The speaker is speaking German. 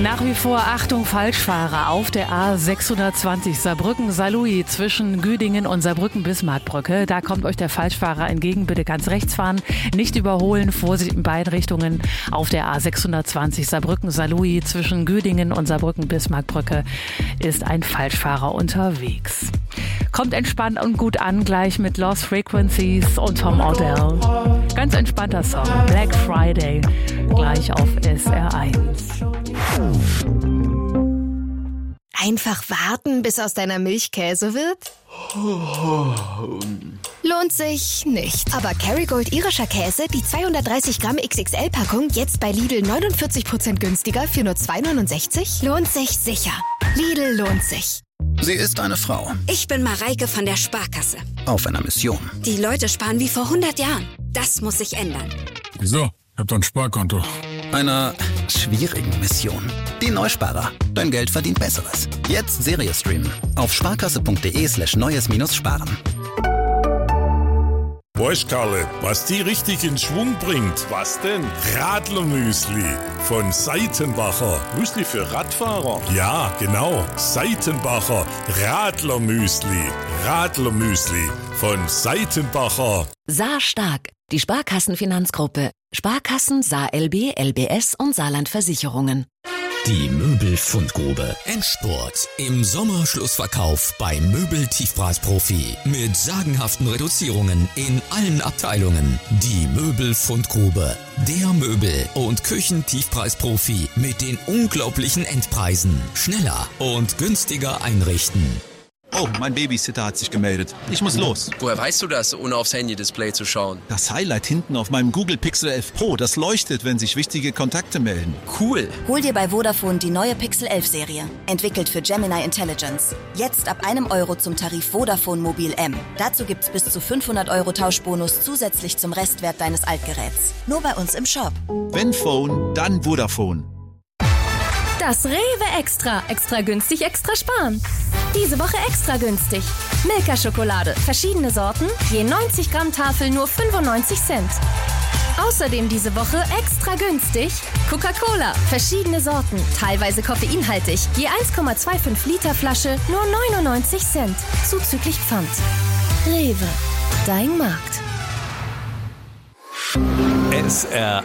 Nach wie vor Achtung Falschfahrer auf der A620 Saarbrücken-Saarlouis zwischen Güdingen und Saarbrücken-Bismarckbrücke. Da kommt euch der Falschfahrer entgegen. Bitte ganz rechts fahren, nicht überholen. Vorsicht in beiden Richtungen. Auf der A620 Saarbrücken-Saarlouis zwischen Güdingen und Saarbrücken-Bismarckbrücke ist ein Falschfahrer unterwegs. Kommt entspannt und gut an, gleich mit Lost Frequencies und Tom Odell. Ganz entspannter Song, Black Friday, gleich auf SR1. Einfach warten, bis aus deiner Milch Käse wird? Lohnt sich nicht. Aber Kerrygold irischer Käse, die 230 Gramm XXL-Packung, jetzt bei Lidl 49% günstiger für nur 2,69? Lohnt sich sicher. Lidl lohnt sich. Sie ist eine Frau. Ich bin Mareike von der Sparkasse. Auf einer Mission. Die Leute sparen wie vor 100 Jahren. Das muss sich ändern. Wieso? Ich hab doch ein Sparkonto. Einer schwierigen Mission. Die Neusparer. Dein Geld verdient Besseres. Jetzt Serie streamen. Auf sparkasse.de/neues-sparen. Weißt Karle, was die richtig in Schwung bringt? Was denn? Radlermüsli von Seitenbacher. Müsli für Radfahrer? Ja, genau. Seitenbacher Radlermüsli. Radlermüsli von Seitenbacher. Saar Stark, die Sparkassenfinanzgruppe. Sparkassen, Saar LB, LBS und Saarland Versicherungen. Die Möbelfundgrube. Endspurt. Im Sommerschlussverkauf beim Möbel-Tiefpreisprofi. Mit sagenhaften Reduzierungen in allen Abteilungen. Die Möbelfundgrube. Der Möbel- und Küchentiefpreisprofi mit den unglaublichen Endpreisen. Schneller und günstiger einrichten. Oh, mein Babysitter hat sich gemeldet. Ich muss los. Woher weißt du das, ohne aufs Handy-Display zu schauen? Das Highlight hinten auf meinem Google Pixel 11 Pro, das leuchtet, wenn sich wichtige Kontakte melden. Cool. Hol dir bei Vodafone die neue Pixel 11 Serie. Entwickelt für Gemini Intelligence. Jetzt ab €1 zum Tarif Vodafone Mobil M. Dazu gibt's bis zu 500 € Tauschbonus zusätzlich zum Restwert deines Altgeräts. Nur bei uns im Shop. Wenn Phone, dann Vodafone. Das Rewe Extra. Extra günstig, extra sparen. Diese Woche extra günstig. Milka-Schokolade. Verschiedene Sorten. Je 90 Gramm Tafel nur 95 Cent. Außerdem diese Woche extra günstig. Coca-Cola. Verschiedene Sorten. Teilweise koffeinhaltig. Je 1,25 Liter Flasche nur 99 Cent. Zuzüglich Pfand. Rewe. Dein Markt. SR